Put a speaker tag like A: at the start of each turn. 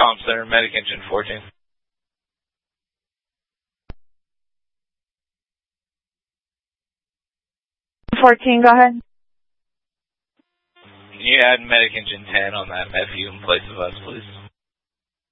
A: Comm Center, Medic Engine 14.
B: 14, go ahead.
A: You add Medic Engine 10 on that med view in place of us, please.